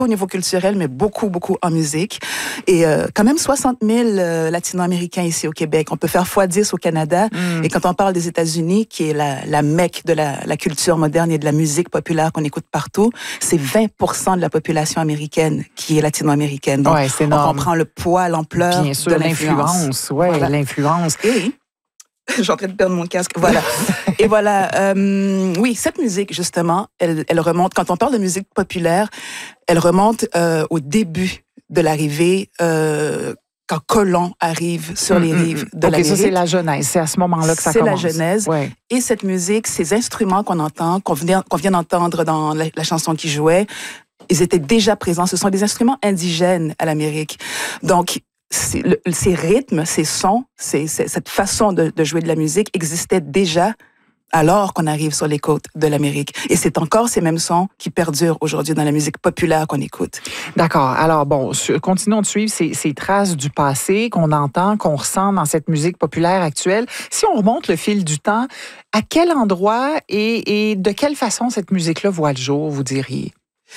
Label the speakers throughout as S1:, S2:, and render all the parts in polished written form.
S1: au niveau culturel, mais beaucoup, beaucoup en musique. Et quand même 60 000 latino-américains ici au Québec. On peut faire x10 au Canada. Et quand on parle des États-Unis, qui est la mecque de la culture moderne et de la musique populaire qu'on écoute partout, c'est 20% de la population américaine qui est latino-américaine. Donc,
S2: c'est énorme.
S1: On comprend le poids, l'ampleur de l'influence.
S2: Voilà. L'influence.
S1: Et je suis en train de perdre mon casque. Voilà. Et voilà. Oui, cette musique, justement, elle remonte, quand on parle de musique populaire, elle remonte au début de l'arrivée, quand Colomb arrive sur les rives de l'Amérique.
S2: Ça, c'est la genèse. C'est à ce moment-là que ça commence.
S1: C'est la genèse.
S2: Ouais.
S1: Et cette musique, ces instruments qu'on entend, qu'on vient d'entendre dans la chanson qui jouait, ils étaient déjà présents. Ce sont des instruments indigènes à l'Amérique. Donc, ces rythmes, ces sons, cette façon de jouer de la musique existait déjà alors qu'on arrive sur les côtes de l'Amérique. Et c'est encore ces mêmes sons qui perdurent aujourd'hui dans la musique populaire qu'on écoute.
S2: D'accord. Alors bon, continuons de suivre ces traces du passé qu'on entend, qu'on ressent dans cette musique populaire actuelle. Si on remonte le fil du temps, à quel endroit et de quelle façon cette musique-là voit le jour, vous diriez?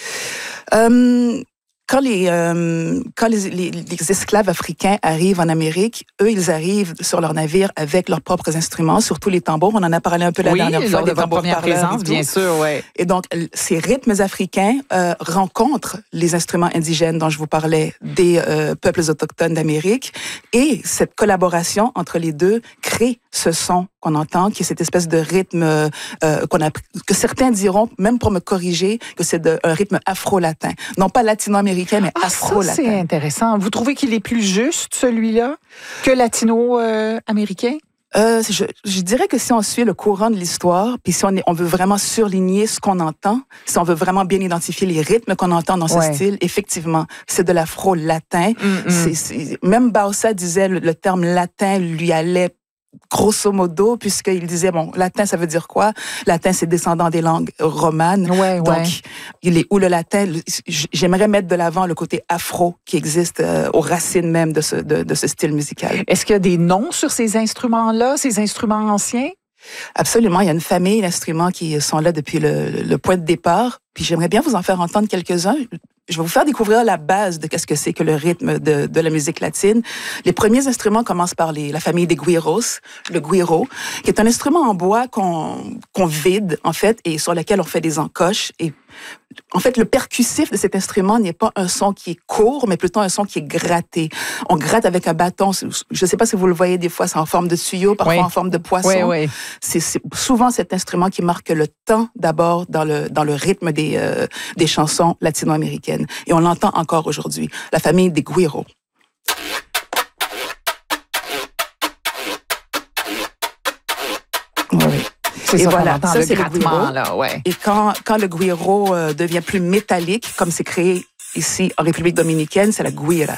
S1: Quand les esclaves africains arrivent en Amérique, eux, ils arrivent sur leur navire avec leurs propres instruments, surtout les tambours. On en a parlé un peu la dernière fois,
S2: des tambours première présence, bien sûr, ouais.
S1: Et donc, ces rythmes africains rencontrent les instruments indigènes dont je vous parlais, des peuples autochtones d'Amérique. Et cette collaboration entre les deux crée ce son qu'on entend, qui est cette espèce de rythme que certains diront, même pour me corriger, que c'est un rythme afro-latin. Non pas latino-américain, mais afro-latin.
S2: Ça, c'est intéressant. Vous trouvez qu'il est plus juste, celui-là, que latino-américain?
S1: Je dirais que si on suit le courant de l'histoire, puis si on veut vraiment surligner ce qu'on entend, si on veut vraiment bien identifier les rythmes qu'on entend dans ce style, effectivement, c'est de l'afro-latin. Même Bausa disait le terme latin lui allait grosso modo, puisqu'il disait, bon, latin, ça veut dire quoi? Latin, c'est descendant des langues romanes. Donc, il est où le latin? J'aimerais mettre de l'avant le côté afro qui existe aux racines même de ce style musical.
S2: Est-ce qu'il y a des noms sur ces instruments-là, ces instruments anciens?
S1: Absolument. Il y a une famille d'instruments qui sont là depuis le point de départ. Puis j'aimerais bien vous en faire entendre quelques-uns. Je vais vous faire découvrir la base de qu'est-ce que c'est que le rythme de la musique latine. Les premiers instruments commencent par la famille des güiros, le güiro, qui est un instrument en bois qu'on vide, en fait, et sur lequel on fait des encoches. Et en fait, le percussif de cet instrument n'est pas un son qui est court, mais plutôt un son qui est gratté. On gratte avec un bâton. Je ne sais pas si vous le voyez des fois, c'est en forme de tuyau, parfois en forme de poisson. C'est souvent cet instrument qui marque le temps d'abord dans le rythme des chansons latino-américaines. Et on l'entend encore aujourd'hui. La famille des güiros.
S2: Et voilà, ça c'est le grattement, là,
S1: Et quand le güiro devient plus métallique, comme c'est créé ici en République dominicaine, c'est la güira.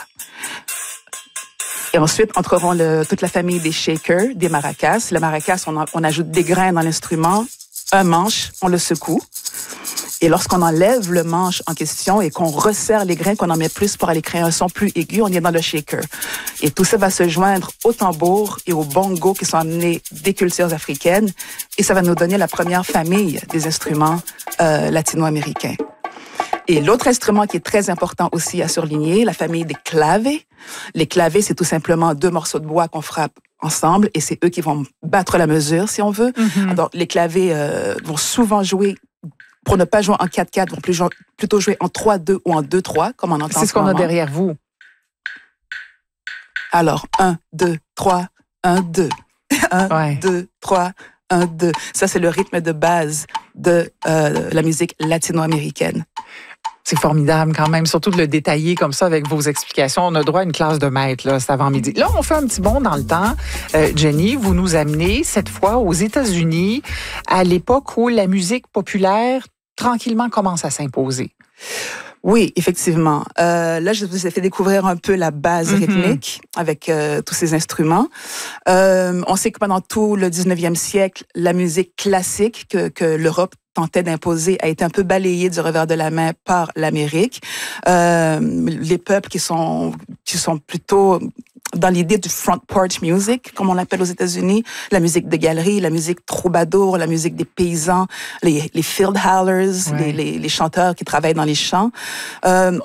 S1: Et ensuite, entreront toute la famille des shakers, des maracas. Le maracas, on ajoute des grains dans l'instrument, un manche, on le secoue. Et lorsqu'on enlève le manche en question et qu'on resserre les grains, qu'on en met plus pour aller créer un son plus aigu, on est dans le shaker. Et tout ça va se joindre au tambour et au bongo qui sont amenés des cultures africaines. Et ça va nous donner la première famille des instruments latino-américains. Et l'autre instrument qui est très important aussi à surligner, la famille des clavés. Les clavés, c'est tout simplement 2 morceaux de bois qu'on frappe ensemble et c'est eux qui vont battre la mesure, si on veut. Alors, les clavés vont souvent jouer, pour ne pas jouer en 4-4, vont plutôt jouer en 3-2 ou en 2-3, comme on entend.
S2: C'est ce qu'on a derrière vous.
S1: Alors, 1, 2, 3, 1, 2. 1, 2, 3, 1, 2. Ça, c'est le rythme de base de la musique latino-américaine.
S2: C'est formidable quand même, surtout de le détailler comme ça avec vos explications. On a droit à une classe de maître, là, cet avant-midi. Là, on fait un petit bond dans le temps. Jenny, vous nous amenez cette fois aux États-Unis, à l'époque où la musique populaire, tranquillement, commence à s'imposer.
S1: Oui, effectivement. Là, je vous ai fait découvrir un peu la base rythmique avec tous ces instruments. On sait que pendant tout le 19e siècle, la musique classique que l'Europe tentait d'imposer a été un peu balayée du revers de la main par l'Amérique. Les peuples qui sont plutôt dans l'idée du front porch music, comme on l'appelle aux États-Unis, la musique de galerie, la musique troubadour, la musique des paysans, les field howlers, les chanteurs qui travaillent dans les champs.